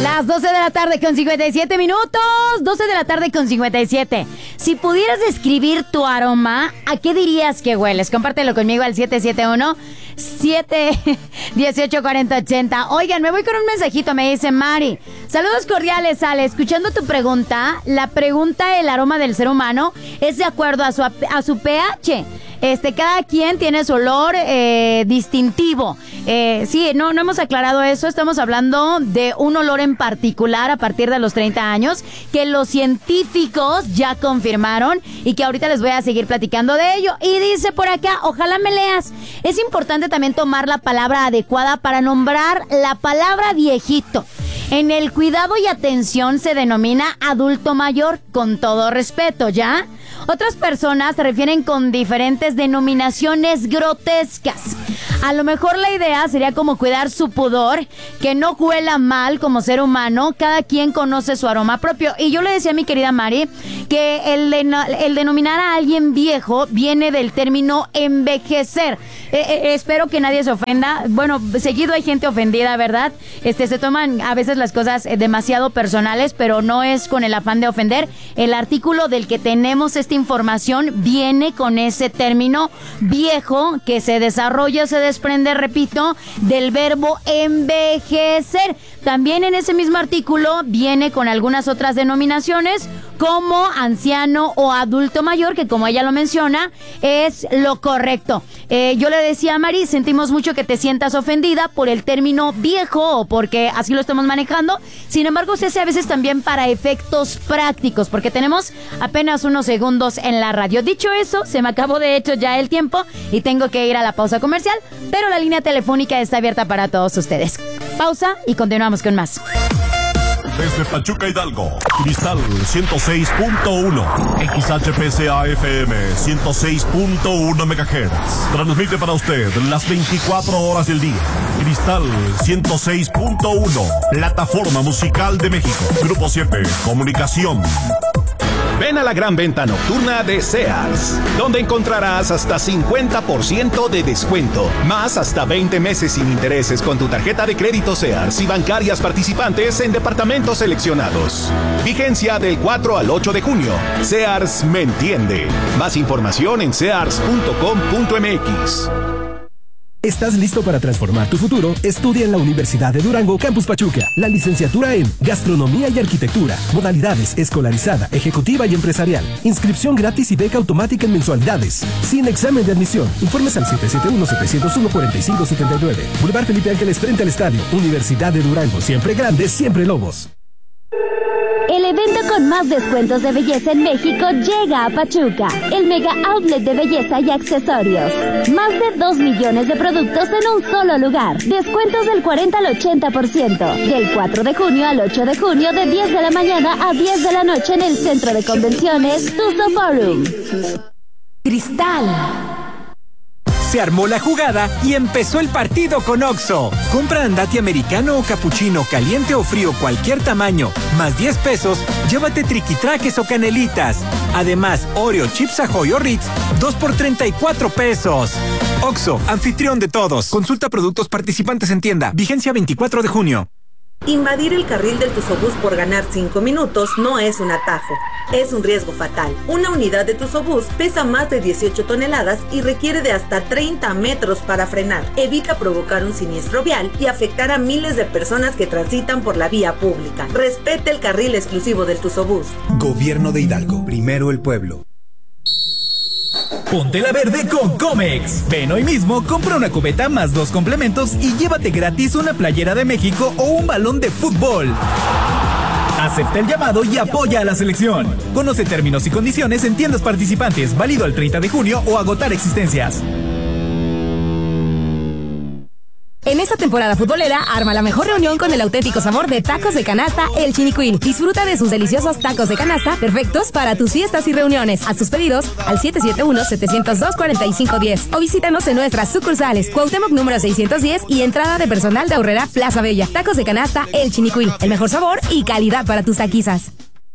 Las 12 de la tarde con 57 minutos. 12 de la tarde con 57. Si pudieras describir tu aroma, ¿a qué dirías que hueles? Compártelo conmigo al 771-718-4080. Oigan, me voy con un mensajito. Me dice Mari: saludos cordiales, Ale. Escuchando tu pregunta, la pregunta el aroma del ser humano es de acuerdo a su pH. Cada quien tiene su olor distintivo. Sí, no hemos aclarado eso. Estamos hablando de un olor en particular a partir de los 30 años que los científicos ya confirmaron y que ahorita les voy a seguir platicando de ello. Y dice por acá, ojalá me leas. Es importante también tomar la palabra adecuada para nombrar la palabra viejito. En el cuidado y atención se denomina adulto mayor, con todo respeto, ¿ya? Otras personas se refieren con diferentes denominaciones grotescas. A lo mejor la idea sería como cuidar su pudor, que no huela mal como ser humano. Cada quien conoce su aroma propio. Y yo le decía a mi querida Mari que el denominar a alguien viejo viene del término envejecer. Espero que nadie se ofenda. Bueno, seguido hay gente ofendida, ¿verdad? Se toman a veces las cosas demasiado personales, pero no es con el afán de ofender. El artículo del que tenemos esta información viene con ese término viejo que se desarrolla, se desprende, repito, del verbo envejecer. También en ese mismo artículo viene con algunas otras denominaciones como anciano o adulto mayor, que como ella lo menciona, es lo correcto. Yo le decía a Mari, sentimos mucho que te sientas ofendida por el término viejo o porque así lo estamos manejando. Sin embargo, se hace a veces también para efectos prácticos, porque tenemos apenas unos segundos en la radio. Dicho eso, se me acabó de hecho ya el tiempo y tengo que ir a la pausa comercial, pero la línea telefónica está abierta para todos ustedes. Pausa y continuamos con más. Desde Pachuca, Hidalgo, Cristal 106.1, XHPCA FM 106.1 MHz. Transmite para usted las 24 horas del día. Cristal 106.1, plataforma musical de México. Grupo 7, comunicación. Ven a la gran venta nocturna de Sears, donde encontrarás hasta 50% de descuento, más hasta 20 meses sin intereses con tu tarjeta de crédito Sears y bancarias participantes en departamentos seleccionados. Vigencia del 4 al 8 de junio. Sears me entiende. Más información en sears.com.mx. ¿Estás listo para transformar tu futuro? Estudia en la Universidad de Durango, Campus Pachuca. La licenciatura en Gastronomía y Arquitectura. Modalidades escolarizada, ejecutiva y empresarial. Inscripción gratis y beca automática en mensualidades. Sin examen de admisión. Informes al 771-701-4579. Boulevard Felipe Ángeles frente al estadio. Universidad de Durango. Siempre grandes, siempre lobos. El evento con más descuentos de belleza en México llega a Pachuca. El Mega Outlet de Belleza y Accesorios. Más de 2 millones de productos en un solo lugar. Descuentos del 40 al 80%. Del 4 de junio al 8 de junio de 10 de la mañana a 10 de la noche en el Centro de Convenciones Tuzo Forum. Cristal. Se armó la jugada y empezó el partido con Oxxo. Compra andati americano o capuchino, caliente o frío, cualquier tamaño, más 10 pesos, llévate triquitraques o canelitas. Además, Oreo, Chips Ahoy o Ritz, 2 por 34 pesos. Oxxo, anfitrión de todos. Consulta productos participantes en tienda. Vigencia 24 de junio. Invadir el carril del Tuzobús por ganar 5 minutos no es un atajo, es un riesgo fatal. Una unidad de Tuzobús pesa más de 18 toneladas y requiere de hasta 30 metros para frenar. Evita provocar un siniestro vial y afectar a miles de personas que transitan por la vía pública. Respete el carril exclusivo del Tuzobús. Gobierno de Hidalgo, primero el pueblo. Ponte la verde con Comex. Ven hoy mismo, compra una cubeta más 2 complementos y llévate gratis una playera de México o un balón de fútbol. Acepta el llamado y apoya a la selección. Conoce términos y condiciones en tiendas participantes, válido al 30 de junio o agotar existencias. En esta temporada futbolera, arma la mejor reunión con el auténtico sabor de tacos de canasta El Chinicuil. Disfruta de sus deliciosos tacos de canasta, perfectos para tus fiestas y reuniones. Haz tus pedidos al 771-702-4510 o visítanos en nuestras sucursales Cuauhtémoc número 610 y entrada de personal de Aurrera Plaza Bella. Tacos de canasta El Chinicuil, el mejor sabor y calidad para tus taquizas.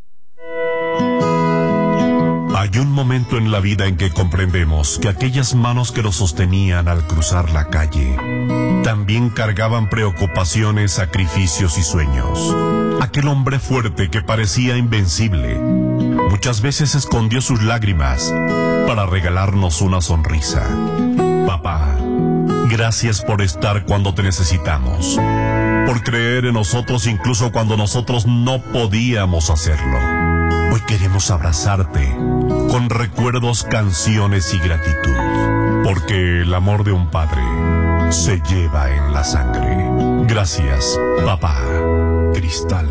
Hay un momento en la vida en que comprendemos que aquellas manos que nos sostenían al cruzar la calle también cargaban preocupaciones, sacrificios y sueños. Aquel hombre fuerte que parecía invencible, muchas veces escondió sus lágrimas para regalarnos una sonrisa. Papá, gracias por estar cuando te necesitamos, por creer en nosotros incluso cuando nosotros no podíamos hacerlo. Hoy queremos abrazarte con recuerdos, canciones y gratitud, porque el amor de un padre se lleva en la sangre. Gracias, papá. Cristal.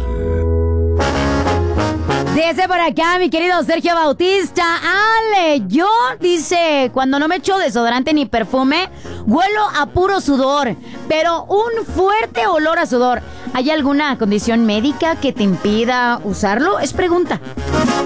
Dice por acá mi querido Sergio Bautista. Ale, yo, dice, cuando no me echo desodorante ni perfume, huelo a puro sudor, pero un fuerte olor a sudor. ¿Hay alguna condición médica que te impida usarlo? Es pregunta.